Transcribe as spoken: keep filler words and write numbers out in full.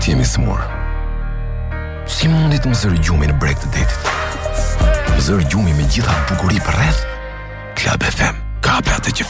të jemi smur. Si mundi të më zërë gjumi në breg të detit? Më zërë gjumi me gjitha bukuri për rreth? Club F M, kape atë që